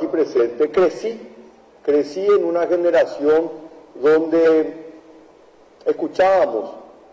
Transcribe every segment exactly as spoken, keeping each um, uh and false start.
aquí presente, crecí, crecí en una generación donde escuchábamos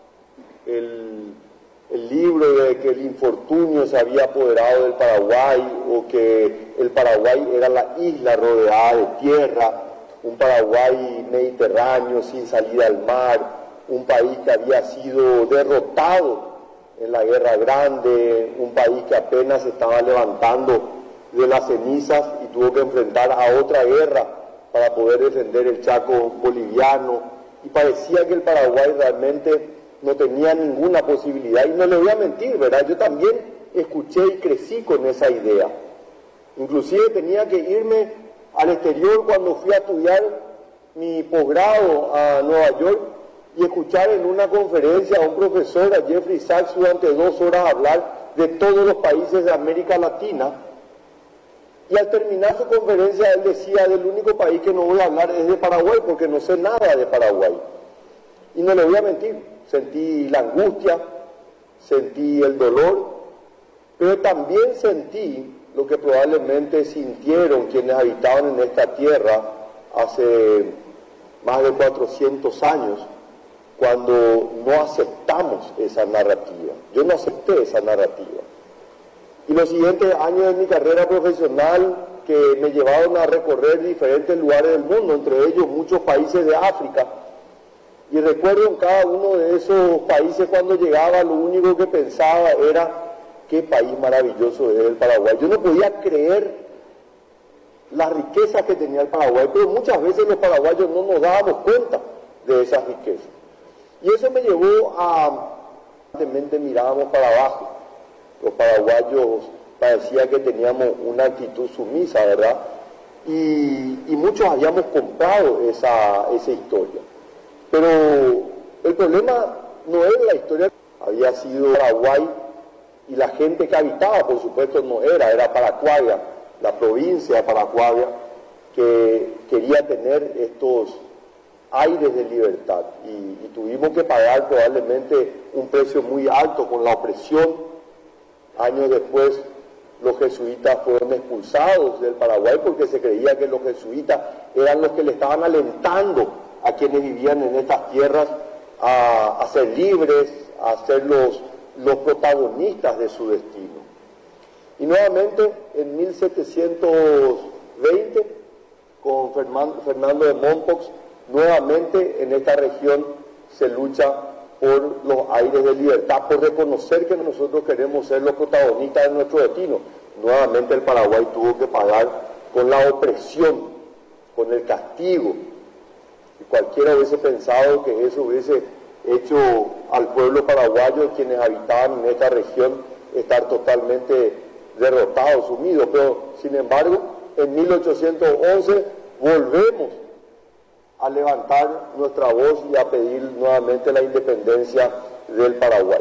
el, el libro de que el infortunio se había apoderado del Paraguay o que el Paraguay era la isla rodeada de tierra, un Paraguay mediterráneo sin salida al mar, un país que había sido derrotado en la Guerra Grande, un país que apenas se estaba levantando de las cenizas y tuvo que enfrentar a otra guerra para poder defender el Chaco boliviano, y parecía que el Paraguay realmente no tenía ninguna posibilidad, y no le voy a mentir, ¿verdad? Yo también escuché y crecí con esa idea. Inclusive tenía que irme al exterior cuando fui a estudiar mi posgrado a Nueva York y escuchar en una conferencia a un profesor, a Jeffrey Sachs, durante dos horas hablar de todos los países de América Latina. Y al terminar su conferencia él decía, del único país que no voy a hablar es de Paraguay, porque no sé nada de Paraguay. Y no le voy a mentir, sentí la angustia, sentí el dolor, pero también sentí lo que probablemente sintieron quienes habitaban en esta tierra hace más de cuatrocientos años, cuando no aceptamos esa narrativa. Yo no acepté esa narrativa. Y los siguientes años de mi carrera profesional, que me llevaron a recorrer diferentes lugares del mundo, entre ellos muchos países de África, y recuerdo en cada uno de esos países cuando llegaba, lo único que pensaba era, qué país maravilloso es el Paraguay. Yo no podía creer las riquezas que tenía el Paraguay, pero muchas veces los paraguayos no nos dábamos cuenta de esas riquezas. Y eso me llevó a, constantemente mirábamos para abajo. Los paraguayos parecía que teníamos una actitud sumisa, ¿verdad? Y, y muchos habíamos comprado esa, esa historia. Pero el problema no es la historia, había sido Paraguay y la gente que habitaba, por supuesto, no era, era Paracuaya, la provincia de Paracuaya, que quería tener estos aires de libertad. Y, y tuvimos que pagar probablemente un precio muy alto con la opresión. Años después los jesuitas fueron expulsados del Paraguay porque se creía que los jesuitas eran los que le estaban alentando a quienes vivían en estas tierras a, a ser libres, a ser los, los protagonistas de su destino. Y nuevamente en mil setecientos veinte, con Fernando de Mompox, nuevamente en esta región se lucha por los aires de libertad, por reconocer que nosotros queremos ser los protagonistas de nuestro destino. Nuevamente el Paraguay tuvo que pagar con la opresión, con el castigo. Y cualquiera hubiese pensado que eso hubiese hecho al pueblo paraguayo, quienes habitaban en esta región, estar totalmente derrotados, sumidos. Pero, sin embargo, en mil ochocientos once volvemos a levantar nuestra voz y a pedir nuevamente la independencia del Paraguay.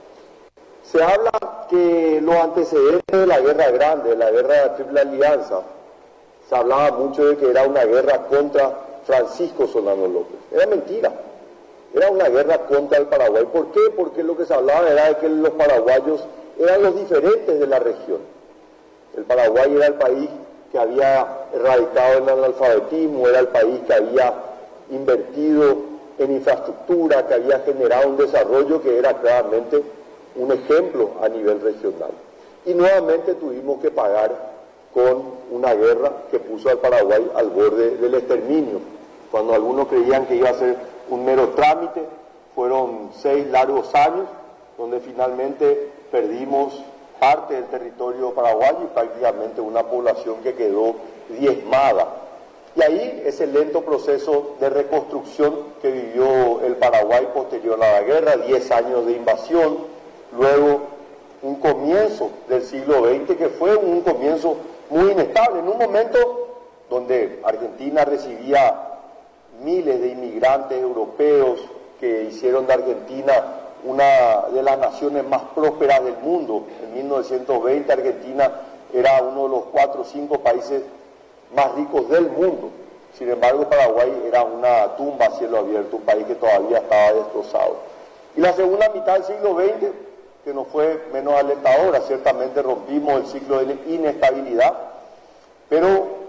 Se habla que los antecedentes de la Guerra Grande, de la Guerra de la Triple Alianza, se hablaba mucho de que era una guerra contra Francisco Solano López. Era mentira, era una guerra contra el Paraguay. ¿Por qué? Porque lo que se hablaba era de que los paraguayos eran los diferentes de la región. El Paraguay era el país que había erradicado el analfabetismo, era el país que había invertido en infraestructura, que había generado un desarrollo que era claramente un ejemplo a nivel regional. Y nuevamente tuvimos que pagar con una guerra que puso al Paraguay al borde del exterminio. Cuando algunos creían que iba a ser un mero trámite, fueron seis largos años donde finalmente perdimos parte del territorio paraguayo y prácticamente una población que quedó diezmada. Y ahí ese lento proceso de reconstrucción que vivió el Paraguay posterior a la guerra, diez años de invasión, luego un comienzo del siglo veinte que fue un comienzo muy inestable, en un momento donde Argentina recibía miles de inmigrantes europeos que hicieron de Argentina una de las naciones más prósperas del mundo. En mil novecientos veinte Argentina era uno de los cuatro o cinco países más ricos del mundo. Sin embargo, Paraguay era una tumba a cielo abierto, un país que todavía estaba destrozado. Y la segunda mitad del siglo veinte, que no fue menos alentadora, ciertamente rompimos el ciclo de inestabilidad, pero